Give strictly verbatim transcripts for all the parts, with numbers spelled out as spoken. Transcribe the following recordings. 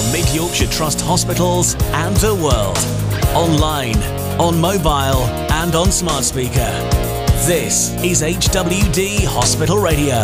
from Mid Yorkshire Trust hospitals and the world. Online, on mobile and on smart speaker. This is H W D Hospital Radio.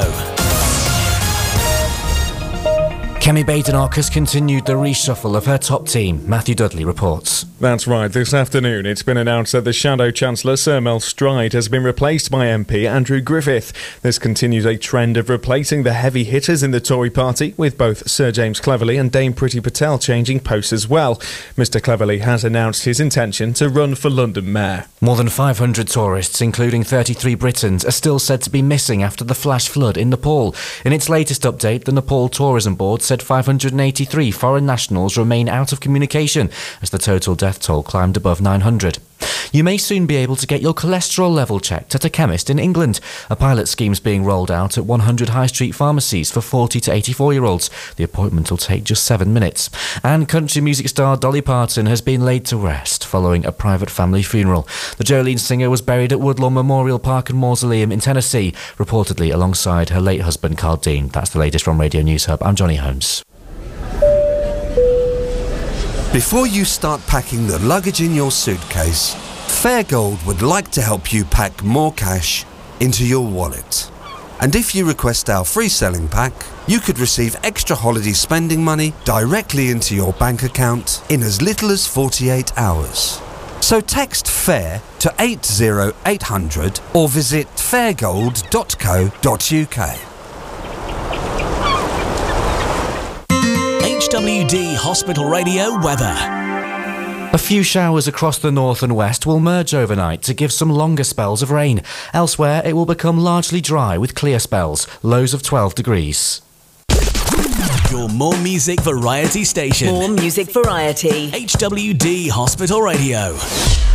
Kemi Badenoch has continued the reshuffle of her top team. Matthew Dudley reports. That's right. This afternoon it's been announced that the Shadow Chancellor, Sir Mel Stride, has been replaced by M P Andrew Griffith. This continues a trend of replacing the heavy hitters in the Tory party, with both Sir James Cleverly and Dame Priti Patel changing posts as well. Mister Cleverly has announced his intention to run for London Mayor. More than five hundred tourists, including thirty-three Britons, are still said to be missing after the flash flood in Nepal. In its latest update, the Nepal Tourism Board said five hundred eighty-three foreign nationals remain out of communication as the total death toll climbed above nine hundred. You may soon be able to get your cholesterol level checked at a chemist in England. A pilot scheme's being rolled out at one hundred high street pharmacies for forty to eighty-four-year-olds. The appointment will take just seven minutes. And country music star Dolly Parton has been laid to rest following a private family funeral. The Jolene singer was buried at Woodlawn Memorial Park and Mausoleum in Tennessee, reportedly alongside her late husband Carl Dean. That's the latest from Radio News Hub. I'm Johnny Holmes. Before you start packing the luggage in your suitcase, Fairgold would like to help you pack more cash into your wallet. And if you request our free selling pack, you could receive extra holiday spending money directly into your bank account in as little as forty-eight hours. So text FAIR to eight zero eight hundred or visit fairgold dot co dot uk. H W D Hospital Radio weather. A few showers across the north and west will merge overnight to give some longer spells of rain. Elsewhere, it will become largely dry with clear spells, lows of twelve degrees. Your More Music Variety station. More Music Variety. H W D Hospital Radio.